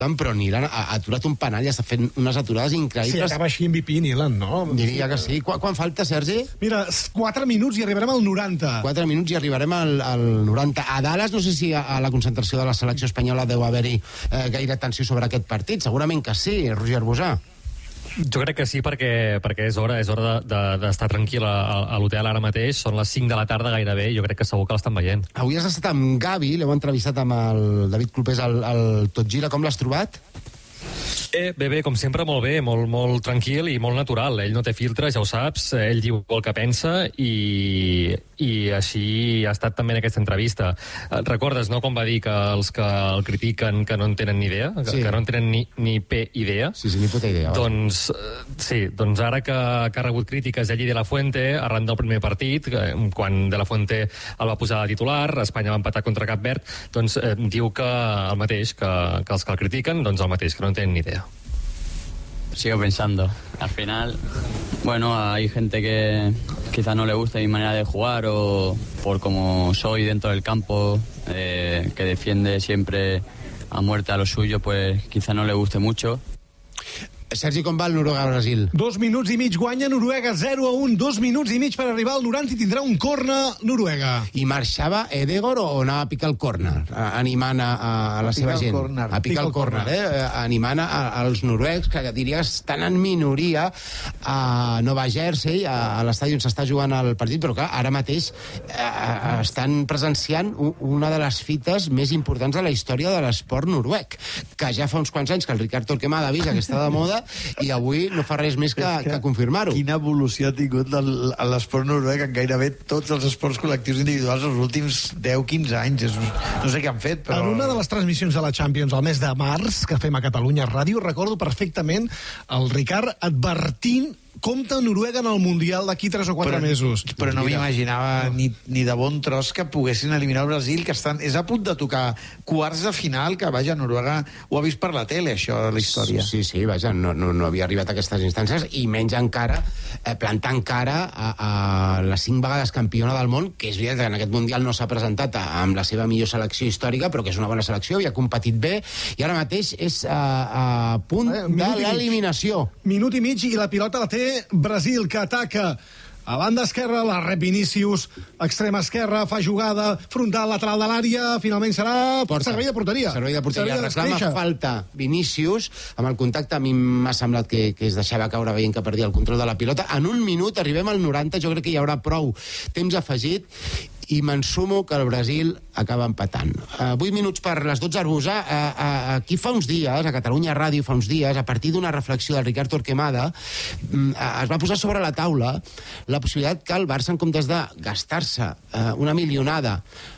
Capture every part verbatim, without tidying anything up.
però Nilan ha aturat un penal i està fent unes aturades increïbles. Sí, acaba així M V P Nilan, no? Diria que sí. Qu quan falta, Sergi? Mira, quatre minuts i arribarem al noranta. quatre minuts i arribarem al, al noranta. A Dallas, no sé si a, a la concentració de la selecció espanyola deu haver-hi eh, gaire tensió sobre aquest partit. Segurament que sí, Roger Bosà. Jo crec que sí, perquè, perquè és hora, és hora d'estar de, de, tranquil a, a l'hotel ara mateix. Són les cinc de la tarda gairebé i jo crec que segur que l'estan veient. Avui has estat amb Gavi, l'heu entrevistat amb el David Clopés al, al Tot Gira. Com l'has trobat? Eh, bé, bé, com sempre, molt bé, molt, molt tranquil i molt natural. Ell no té filtres, ja ho saps, ell diu el que pensa i, i així ha estat també en aquesta entrevista. Recordes, no?, com va dir que els que el critiquen que no en tenen ni idea, que, sí. que no en tenen ni, ni pe idea? Sí, sí, ni puta idea. Doncs, sí, doncs ara que, que ha rebut crítiques allí de la Fuente, arran del primer partit, quan de la Fuente el va posar de titular, Espanya va empatar contra Cap Verd, doncs eh, diu que el mateix, que, que els que el critiquen, doncs el mateix, que no en tenen ni idea. Sigo pensando. Al final, bueno, hay gente que quizá no le guste mi manera de jugar o por cómo soy dentro del campo, eh, que defiende siempre a muerte a lo suyo, pues quizá no le guste mucho. Sergi, com va el Noruega-Brasil? Dos minuts i mig guanya Noruega, zero a un, dos minuts i mig per arribar al noranta i tindrà un córner Noruega. I marxava Edegor o anava a picar el córner, animant a, a la seva gent? Corner. A picar el córner, eh? Animant a, als noruecs, que diria estan en minoria a Nova Jersey, a, a l'estadi on s'està jugant el partit, però clar, ara mateix eh, estan presenciant una de les fites més importants de la història de l'esport noruec, que ja fa uns quants anys que el Ricard Torquemada avisa que està de moda i avui no fa res més que, que, que confirmar-ho. Quina evolució ha tingut l'esport noruec en gairebé tots els esports col·lectius individuals els últims deu quinze anys. És, no sé què han fet, però... En una de les transmissions de la Champions al mes de març, que fem a Catalunya Ràdio, recordo perfectament el Ricard advertint compta Noruega en el Mundial d'aquí tres o quatre però, mesos. Però no m'imaginava ni, ni de bon tros que poguessin eliminar el Brasil, que estan, és a punt de tocar quarts de final, que vaja, Noruega ho ha vist per la tele, això, de la història. Sí, sí, vaja, no, no, no havia arribat a aquestes instàncies, i menys encara eh, plantant cara a, a la cinc vegades campiona del món, que és veritat que en aquest Mundial no s'ha presentat a, amb la seva millor selecció històrica, però que és una bona selecció, i ha competit bé, i ara mateix és a, a punt eh, de l'eliminació. Minut i mig, i la pilota la té Brasil, que ataca a banda esquerra, la rep Vinícius, extrema esquerra, fa jugada frontal, lateral de l'àrea, finalment serà Porta. servei de porteria. Servei de porteria, servei de reclama falta Vinícius, amb el contacte a mi m'ha semblat que, que es deixava caure veient que perdia el control de la pilota. En un minut arribem al noranta, jo crec que hi haurà prou temps afegit, i m'ensumo que el Brasil acaba empatant. Uh, vuit minuts per les dotze, Arbusà. Uh, uh, aquí fa uns dies, a Catalunya Ràdio fa uns dies, a partir d'una reflexió del Ricard Torquemada, uh, es va posar sobre la taula la possibilitat que el Barça, en comptes de gastar-se uh, una milionada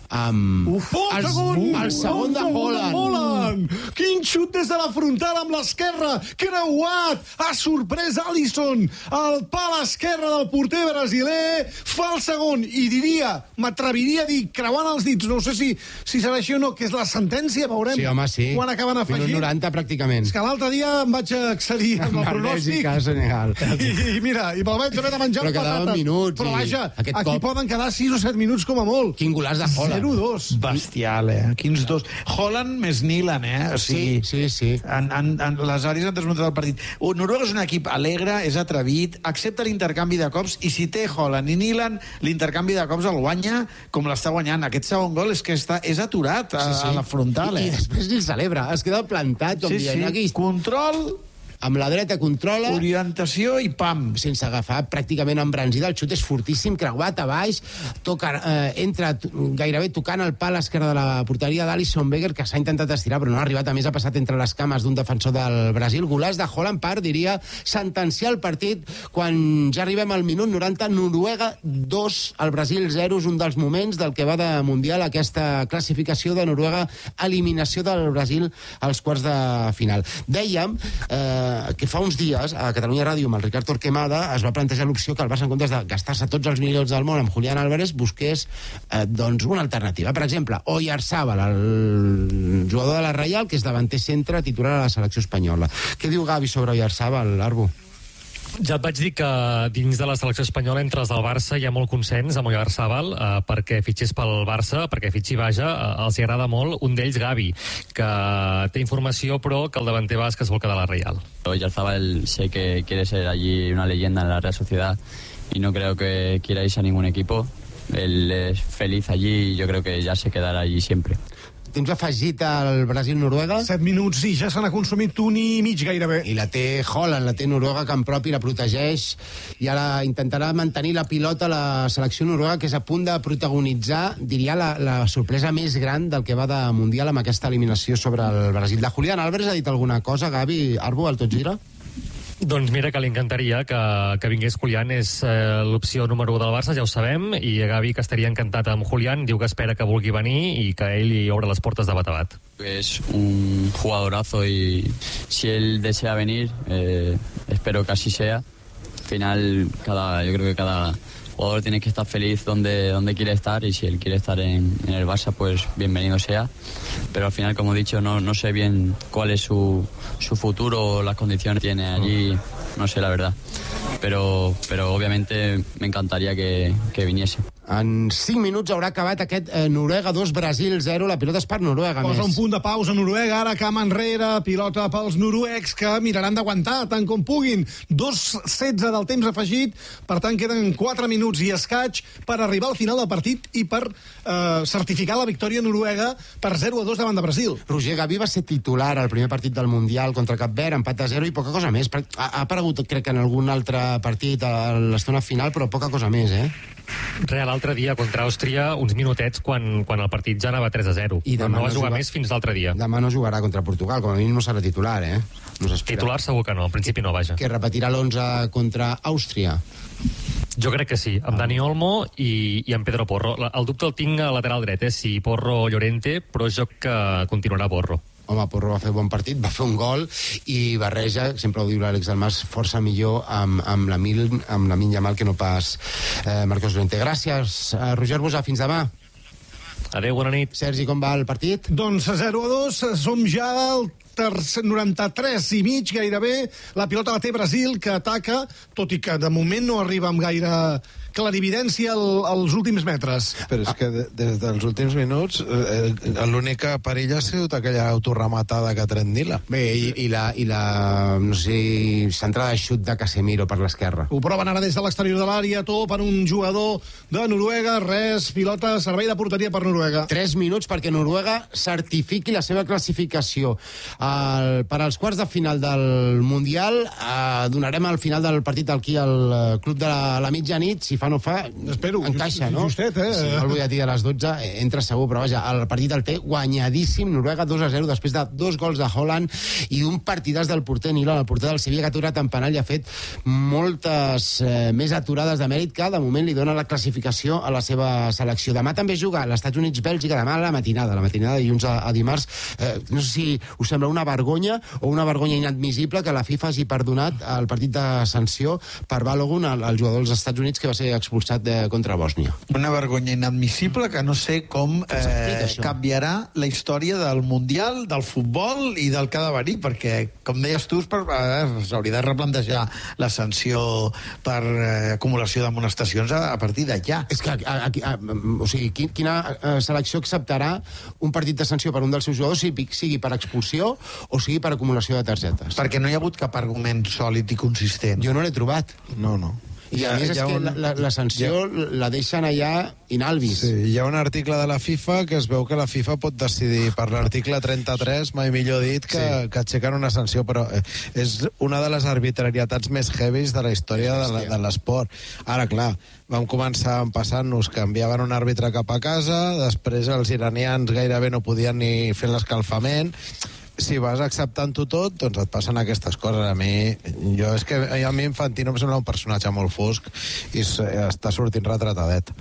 Um, Uf, el, segon, el segon de Haaland. Haaland. Quin xut des de la frontal amb l'esquerra, creuat, ha sorprès Alisson, el pal esquerre del porter brasiler, fa el segon, i diria, m'atreviria a dir, creuant els dits, no sé si, si serà així o no, que és la sentència, veurem sí, home, sí. quan acaben afegint. Minut noranta, pràcticament. És que l'altre dia em vaig accedir amb el pronòstic. Bèlgica, Senegal. I, I mira, i me'l vaig haver de menjar però amb patates. Minuts, però vaja, aquí cop... poden quedar sis o set minuts com a molt. Quin golaç de Haaland. zero dos. Bestial, eh? Quins dos. Haaland més Nilan, eh? O sigui, sí, sí, sí. En, en, en les àrees han desmuntat el partit. Uh, Noruega és un equip alegre, és atrevit, accepta l'intercanvi de cops, i si té Haaland i Nilan, l'intercanvi de cops el guanya com l'està guanyant. Aquest segon gol és que està, és aturat a, sí, sí. a la frontal, eh? I, i després li celebra, es queda plantat, com sí, dient, sí. aquí... Control... Amb la dreta controla... Orientació i pam. Sense agafar pràcticament embranzida. El xut és fortíssim, creuat a baix, toca, eh, entra gairebé tocant el pal esquerre de la porteria d'Alisson Becker, que s'ha intentat estirar, però no ha arribat. A més, ha passat entre les cames d'un defensor del Brasil. Golaç de Haaland per, diria, sentenciar el partit quan ja arribem al minut noranta. Noruega dos, el Brasil zero. És un dels moments del que va de Mundial, aquesta classificació de Noruega, eliminació del Brasil als quarts de final. Dèiem... Eh, que fa uns dies a Catalunya Ràdio amb el Ricard Torquemada es va plantejar l'opció que el Barça, en comptes de gastar-se tots els milions del món amb Julián Álvarez, busqués eh, doncs una alternativa. Per exemple, Oyarzabal, el jugador de la Reial, que és davanter centre titular a la selecció espanyola. Què diu Gavi sobre Oyarzabal, Arbu? Ja et vaig dir que dins de la selecció espanyola entre els del Barça hi ha molt consens amb Oyarzabal eh, perquè fitxés pel Barça, perquè fitxi vaja, eh, els hi agrada molt. Un d'ells, Gavi, que té informació però que el davanter basc es vol quedar a la Reial. Oyarzabal sé que quiere ser allí una leyenda en la Real Sociedad y no creo que quiera irse a ningún equipo. Él es feliz allí y yo creo que ya se quedará allí siempre. Temps afegit al Brasil-Noruega. Set minuts i ja se n'ha consumit un i mig gairebé. I la té Haaland, la té Noruega, camp propi, la protegeix, i ara intentarà mantenir la pilota la selecció noruega, que és a punt de protagonitzar, diria, la, la sorpresa més gran del que va de Mundial amb aquesta eliminació sobre el Brasil. De Julián Álvarez ha dit alguna cosa, Gavi, Arbo, al Tot Gira? Doncs mira que li encantaria que, que vingués Julián, és eh, l'opció número u del Barça, ja ho sabem, i Gavi, que estaria encantat amb Julián, diu que espera que vulgui venir i que ell li obre les portes de bat a bat. Es un jugadorazo y si él desea venir, eh, espero que así sea. Al final, cada, yo creo que cada jugador tiene que estar feliz donde, donde quiere estar y si él quiere estar en, en el Barça, pues bienvenido sea. Pero al final, como he dicho, no, no sé bien cuál es su, su futuro o las condiciones que tiene allí, no sé la verdad. Pero, pero obviamente me encantaría que, que viniese. En cinc minuts haurà acabat aquest eh, Noruega dos, Brasil zero. La pilota és per Noruega, Posa més. un punt de pausa Noruega, ara camp enrere, pilota pels noruecs que miraran d'aguantar tant com puguin. dos setze del temps afegit, per tant queden quatre minuts i escaig per arribar al final del partit i per eh, certificar la victòria noruega per zero a dos davant de Brasil. Roger Gavi va ser titular al primer partit del Mundial contra Cap Verd, empat a zero i poca cosa més. Ha, ha aparegut, crec, en algun altre partit a l'estona final, però poca cosa més, eh? Real, l'altre dia contra Àustria, uns minutets quan, quan el partit ja anava tres a zero. I Però no va no jugar juga... més fins l'altre dia. Demà no jugarà contra Portugal, com a mínim no serà titular, eh? No Titular segur que no, al principi no, vaja. Que repetirà l'onze contra Àustria. Jo crec que sí, amb Dani Olmo i, i amb Pedro Porro. El dubte el tinc a lateral dret, eh? Si Porro o Llorente, però és joc que continuarà Porro. Home, Porro va fer bon partit, va fer un gol i barreja, sempre ho diu l'Àlex Dalmas, força millor amb, amb la Mil, amb la Min Yamal que no pas eh, Marcos Llorente. Gràcies, eh, Roger Bosa, fins demà. Adéu, bona nit. Sergi, com va el partit? Doncs zero a dos, som ja al tercer, noranta-tres i mig gairebé. La pilota la té Brasil, que ataca, tot i que de moment no arriba amb gaire clarividència al, als últims metres. Però és que de, des dels últims minuts eh, l'única perill ha sigut aquella autorrematada que ha tret Nila. Bé, i, i la, i la no sé, centrada de xut de Casemiro per l'esquerra. Ho proven ara des de l'exterior de l'àrea, tot per un jugador de Noruega, res, pilota, servei de porteria per Noruega. Tres minuts perquè Noruega certifiqui la seva classificació. El, per als quarts de final del Mundial eh, donarem al final del partit aquí al Club de la, la mitjanit, si fa no fa, espero, encaixa, just, no? Justet, eh? Sí, no el vull dir a les dotze, entra segur, però vaja, el partit el té guanyadíssim, Noruega dos a zero, després de dos gols de Haaland i un partidàs del porter Nila, el porter del Sevilla, que ha aturat en penal i ha fet moltes eh, més aturades de mèrit que de moment li dona la classificació a la seva selecció. Demà també juga als Estats Units-Bèlgica, demà a la matinada, la matinada de dilluns a, a dimarts. Eh, no sé si us sembla una vergonya o una vergonya inadmissible que la FIFA hagi perdonat el partit de sanció per Balogun, el, el jugador dels Estats Units que va ser expulsat de, contra Bòsnia. Una vergonya inadmissible que no sé com eh, canviarà la història del Mundial, del futbol i del que ha de venir, perquè, com deies tu, s'hauria de replantejar la sanció per eh, acumulació d'amonestacions a, a partir d'allà. És que, a, a, a, o sigui, quina uh, selecció acceptarà un partit de sanció per un dels seus jugadors, sigui, sigui per expulsió o sigui per acumulació de targetes? Perquè no hi ha hagut cap argument sòlid i consistent. Jo no l'he trobat. No, no. I a més és que un... la, la, la sanció ja... la deixen allà inalvis. Sí, hi ha un article de la FIFA que es veu que la FIFA pot decidir per l'article trenta-tres, mai millor dit, que, sí. que aixequen una sanció, però és una de les arbitrarietats més heavies de la història de, la, de l'esport. Ara, clar, vam començar passant-nos que enviaven un àrbitre cap a casa, després els iranians gairebé no podien ni fer l'escalfament. Si vas acceptant-ho tot, doncs et passen aquestes coses. A mi, jo, és que a mi Infantino em sembla un personatge molt fosc i està sortint retratadet.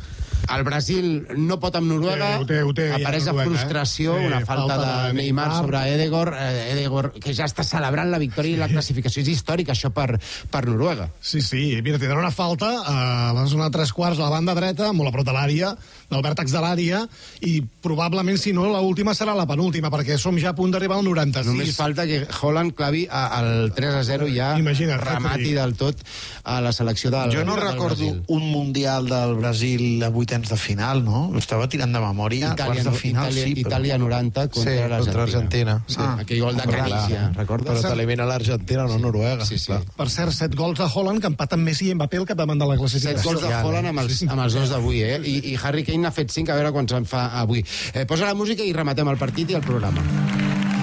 El Brasil no pot amb Noruega, Ho té, ho té, ja, apareix de Noruega, frustració, eh? Sí, una falta, falta de de Neymar, Neymar. sobre Edegor, eh, Edegor, que ja està celebrant la victòria i la classificació. És històric, això, per, per Noruega. Sí, sí, mira, tindrà una falta a la zona de tres quarts, a la banda dreta, molt a prop de l'àrea, del vèrtex de l'àrea, i probablement, si no, l'última serà la penúltima, perquè som ja a punt d'arribar al noranta-sis. Només falta que Holland clavi a- al tres a zero, ja Imagina't, remati del tot a la selecció del Jo no del recordo Brasil. un Mundial del Brasil a vuitens de final, no? Estava tirant de memòria. Itàlia, quarts de final, Itàlia, sí, però... Itàlia noranta contra Sí, l'Argentina. contra Argentina. Sí. Ah. Aquell gol de Clar. Carícia, recordes? Però t'elimina l'Argentina, no Noruega. Sí, sí. Clar. Per cert, set gols de Holland, que empaten Messi i Mbappé al capdavant de la classificació. Set gols de Holland amb els, amb els dos d'avui, eh? I, I Harry Kane n'ha fet cinc, a veure quants en fa avui. Eh, posa la música i rematem el partit i el programa.